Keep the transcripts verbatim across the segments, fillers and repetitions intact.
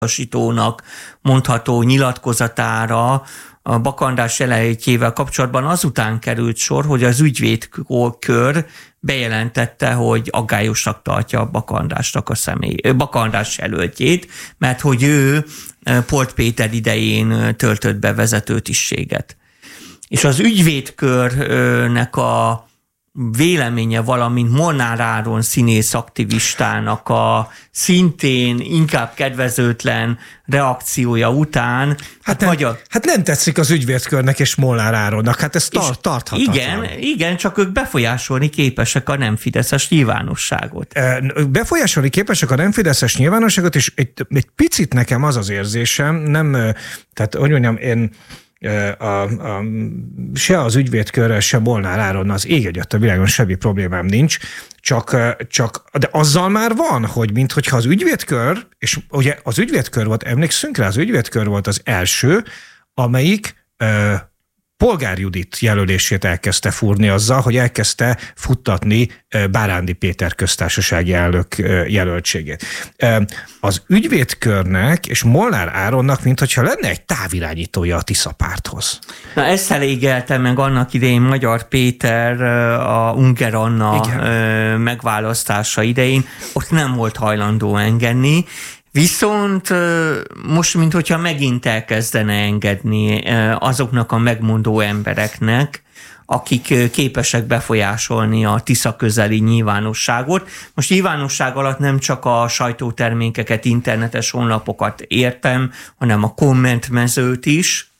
utasítónak mondható nyilatkozatára a Baka András jelenlétjével kapcsolatban azután került sor, hogy az ügyvédkör bejelentette, hogy aggályosnak tartja Baka Andrásnak a személy, Baka András jelöltjét, mert hogy ő Polt Péter idején töltött be vezető tisztséget. És az ügyvédkörnek a véleménye, valamint Molnár Áron színész aktivistának a szintén inkább kedvezőtlen reakciója után. Hát, hát, nem, magyar... hát nem tetszik az ügyvédkörnek és Molnár Áronnak, hát ez tar- tarthatatlan. Igen, igen, csak ők befolyásolni képesek a nem fideszes nyilvánosságot. Befolyásolni képesek a nem fideszes nyilvánosságot, és egy, egy picit nekem az az érzésem, nem, tehát hogy mondjam, én A, a, se az ügyvédkörrel, se Molnár Áronnal az ég egyet a világon semmi problémám nincs, csak, csak, de azzal már van, hogy minthogyha az ügyvédkör, és ugye az ügyvédkör volt, emlékszünk rá, az ügyvédkör volt az első, amelyik ö, Polgár Judit jelölését elkezdte fúrni azzal, hogy elkezdte futtatni Bárándi Péter köztársasági elnök jelöltségét. Az ügyvédkörnek és Molnár Áronnak, minthogyha lenne egy távirányítója a Tisza párthoz. Na ezt elégelte meg annak idején Magyar Péter a Unger Anna Igen. megválasztása idején, ott nem volt hajlandó engedni, viszont most, minthogyha megint elkezdene engedni azoknak a megmondó embereknek, akik képesek befolyásolni a Tisza közeli nyilvánosságot. Most nyilvánosság alatt nem csak a sajtótermékeket, internetes honlapokat értem, hanem a kommentmezőt is,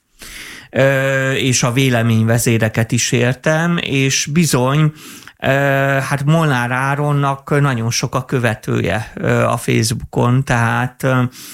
és a véleményvezéreket is értem, és bizony, hát Molnár Áronnak nagyon sok a követője a Facebookon, tehát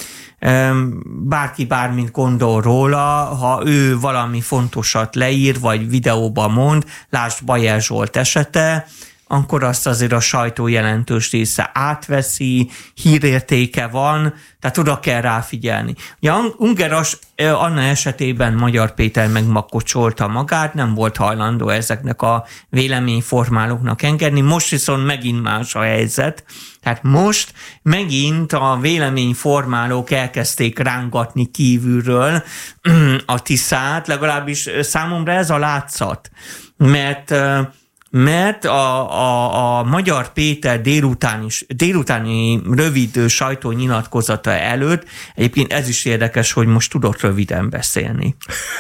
bárki bármit gondol róla, ha ő valami fontosat leír, vagy videóban mond, lásd Bajer Zsolt esete, akkor azt azért a sajtó jelentős része átveszi, hírértéke van, tehát oda kell ráfigyelni. Ugye Unger Anna esetében Magyar Péter megmakocsolta magát, nem volt hajlandó ezeknek a véleményformálóknak engedni, most viszont megint más a helyzet, tehát most megint a véleményformálók elkezdték rángatni kívülről a Tiszát, legalábbis számomra ez a látszat, mert mert a, a, a Magyar Péter délután is, délutáni rövid sajtónyilatkozata előtt, egyébként ez is érdekes, hogy most tudott röviden beszélni.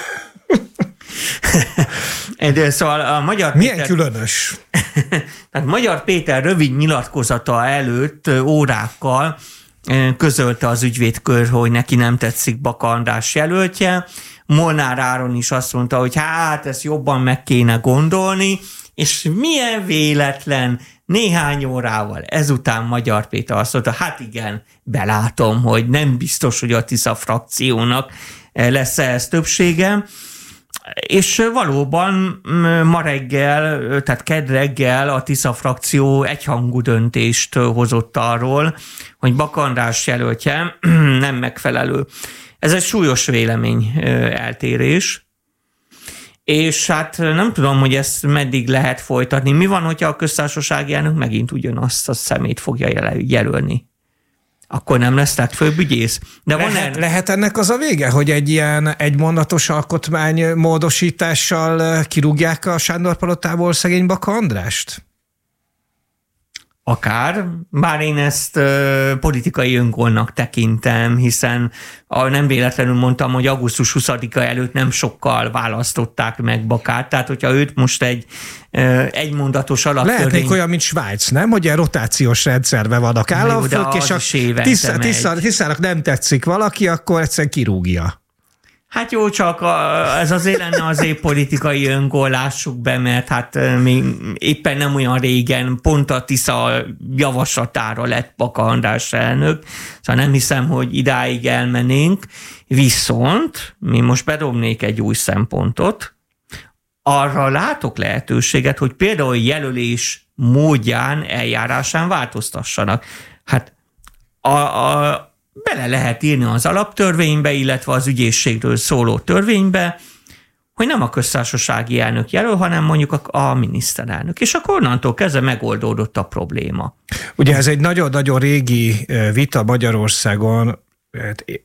De szóval a Magyar Milyen Péter, különös? Tehát Magyar Péter rövid nyilatkozata előtt órákkal közölte az ügyvédkör, hogy neki nem tetszik Baka András jelöltje. Molnár Áron is azt mondta, hogy hát ezt jobban meg kéne gondolni, és milyen véletlen, néhány órával ezután Magyar Péter azt mondta, hát igen, belátom, hogy nem biztos, hogy a Tisza frakciónak lesz ehhez többsége, és valóban ma reggel, tehát kedd reggel a Tisza frakció egyhangú döntést hozott arról, hogy Baka András jelöltje nem megfelelő. Ez egy súlyos vélemény eltérés, és hát nem tudom, hogy ezt meddig lehet folytatni. Mi van, hogyha a köztársasági elnök megint ugyanazt a szemét fogja jelölni? Akkor nem lesz legfőbb ügyész. De lehet, van el... lehet ennek az a vége, hogy egy ilyen egymondatos alkotmány módosítással kirúgják a Sándor-palotából szegény Baka Andrást? Akár, bár én ezt ö, politikai öngólnak tekintem, hiszen a, nem véletlenül mondtam, hogy augusztus huszadika előtt nem sokkal választották meg Bakát, tehát hogyha őt most egy ö, egymondatos alaptörvény... Lehetnék olyan, mint Svájc, nem? Hogy ilyen rotációs rendszerben vannak államfők, és a tisza, tisza, Tiszának nem tetszik valaki, akkor egyszerűen kirúgja. Hát jó, csak ez azért lenne azért politikai öngolássuk be, mert hát még éppen nem olyan régen pont a Tisza javaslatára lett Baka András elnök, szóval nem hiszem, hogy idáig elmennénk, viszont mi most bedobnék egy új szempontot, arra látok lehetőséget, hogy például jelölés módján, eljárásán változtassanak. Hát a, a bele lehet írni az alaptörvénybe, illetve az ügyészségről szóló törvénybe, hogy nem a köztársasági elnök jelöl, hanem mondjuk a, a miniszterelnök. És akkor onnantól kezdve megoldódott a probléma. Ugye ez egy nagyon-nagyon régi vita Magyarországon,